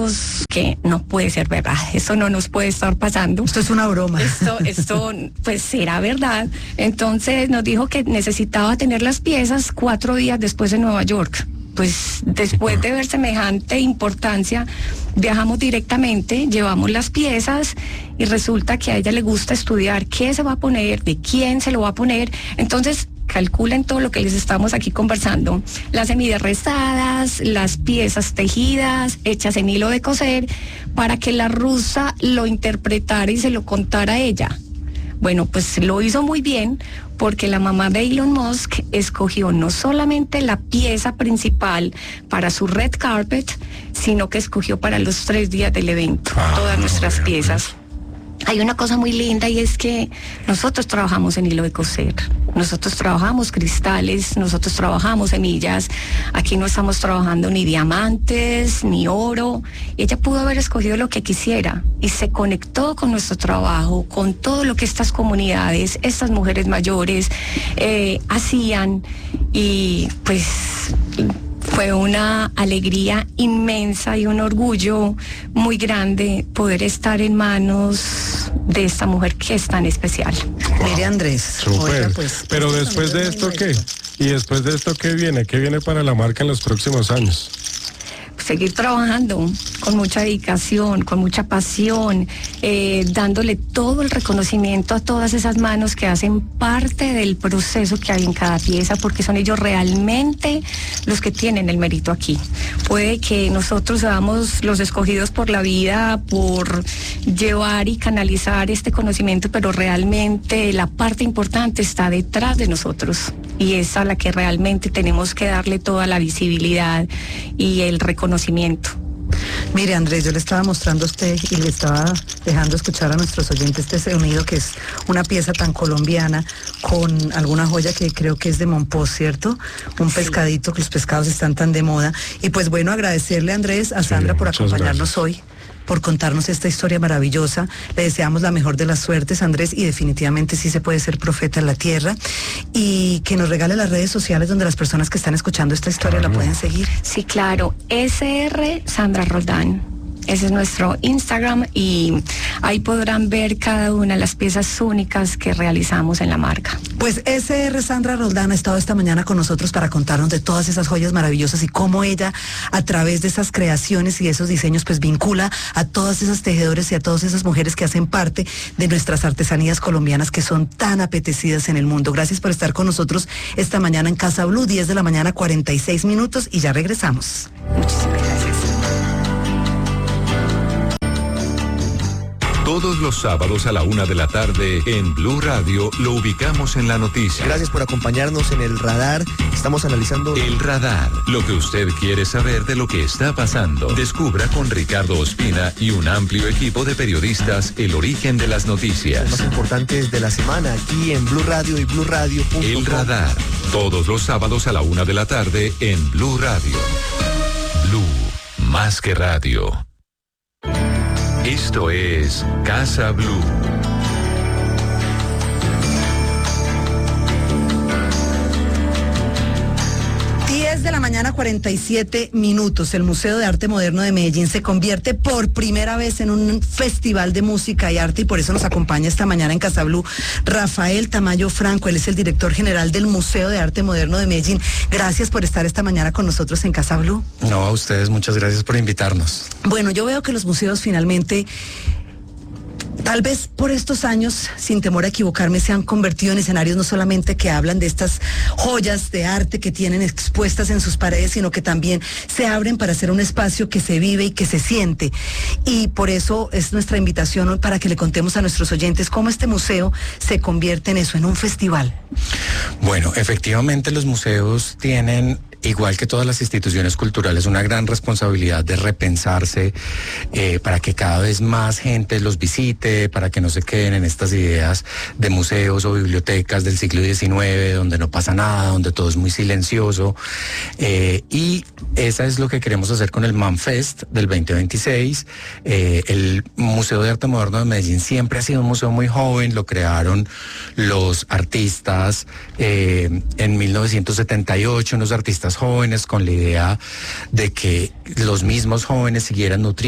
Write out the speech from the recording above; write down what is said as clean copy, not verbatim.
nosotros que no puede ser verdad, esto no nos puede estar pasando. Esto es una broma. Esto pues será verdad. Entonces nos dijo que necesitaba tener las piezas 4 días después en Nueva York. Pues después de ver semejante importancia, viajamos directamente, llevamos las piezas y resulta que a ella le gusta estudiar qué se va a poner, de quién se lo va a poner. Entonces calculen todo lo que les estamos aquí conversando: las semillas rezadas, las piezas tejidas, hechas en hilo de coser, para que la rusa lo interpretara y se lo contara a ella. Bueno, pues lo hizo muy bien, porque la mamá de Elon Musk escogió no solamente la pieza principal para su red carpet, sino que escogió para los 3 días del evento todas nuestras piezas. Hay una cosa muy linda y es que nosotros trabajamos en hilo de coser, nosotros trabajamos cristales, nosotros trabajamos semillas. Aquí no estamos trabajando ni diamantes, ni oro. Ella pudo haber escogido lo que quisiera y se conectó con nuestro trabajo, con todo lo que estas comunidades, estas mujeres mayores hacían, y pues fue una alegría inmensa y un orgullo muy grande poder estar en manos de esta mujer que es tan especial. Mire, Andrés. Súper. Pues, pero después de esto, ¿qué? ¿Y después de esto qué viene? ¿Qué viene para la marca en los próximos años? Seguir trabajando con mucha dedicación, con mucha pasión, dándole todo el reconocimiento a todas esas manos que hacen parte del proceso que hay en cada pieza, porque son ellos realmente los que tienen el mérito aquí. Puede que nosotros seamos los escogidos por la vida, por llevar y canalizar este conocimiento, pero realmente la parte importante está detrás de nosotros, y es a la que realmente tenemos que darle toda la visibilidad y el reconocimiento. Mire, Andrés, yo le estaba mostrando a usted y le estaba dejando escuchar a nuestros oyentes este sonido, que es una pieza tan colombiana con alguna joya que creo que es de Monpós, ¿cierto? Un pescadito, que los pescados están tan de moda. Y pues bueno, agradecerle, Andrés, a Sandra por acompañarnos hoy, por contarnos esta historia maravillosa. Le deseamos la mejor de las suertes, Andrés, y definitivamente sí se puede ser profeta en la tierra, y que nos regale las redes sociales donde las personas que están escuchando esta historia la pueden seguir. Sí, claro, SR Sandra Roldán. Ese es nuestro Instagram, y ahí podrán ver cada una de las piezas únicas que realizamos en la marca. Pues SR Sandra Roldán ha estado esta mañana con nosotros para contarnos de todas esas joyas maravillosas y cómo ella, a través de esas creaciones y esos diseños, pues vincula a todas esas tejedores y a todas esas mujeres que hacen parte de nuestras artesanías colombianas, que son tan apetecidas en el mundo. Gracias por estar con nosotros esta mañana en Casa Blue, 10 de la mañana, 46 minutos, y ya regresamos. Muchísimas gracias. Todos los sábados a la 1 de la tarde en Blue Radio lo ubicamos en la noticia. Gracias por acompañarnos en El Radar. Estamos analizando El Radar, lo que usted quiere saber de lo que está pasando. Descubra con Ricardo Ospina y un amplio equipo de periodistas el origen de las noticias. los más importantes de la semana aquí en Blue Radio y BlueRadio.com. El Radar, todos los sábados a la 1 de la tarde en Blue Radio. Blue, más que radio. Esto es Casa Blue. 10 de la mañana, 47 minutos. El Museo de Arte Moderno de Medellín se convierte por primera vez en un festival de música y arte, y por eso nos acompaña esta mañana en Casa Blue Rafael Tamayo Franco. Él es el director general del Museo de Arte Moderno de Medellín. Gracias por estar esta mañana con nosotros en Casa Blue. No, a ustedes, muchas gracias por invitarnos. Bueno, yo veo que los museos finalmente, tal vez por estos años, sin temor a equivocarme, se han convertido en escenarios no solamente que hablan de estas joyas de arte que tienen expuestas en sus paredes, sino que también se abren para hacer un espacio que se vive y que se siente. Y por eso es nuestra invitación hoy para que le contemos a nuestros oyentes cómo este museo se convierte en eso, en un festival. Bueno, efectivamente los museos tienen, igual que todas las instituciones culturales, una gran responsabilidad de repensarse para que cada vez más gente los visite, para que no se queden en estas ideas de museos o bibliotecas del siglo XIX, donde no pasa nada, donde todo es muy silencioso. Y esa es lo que queremos hacer con el MANFest del 2026. El Museo de Arte Moderno de Medellín siempre ha sido un museo muy joven, lo crearon los artistas en 1978, unos artistas jóvenes con la idea de que los mismos jóvenes siguieran nutriendo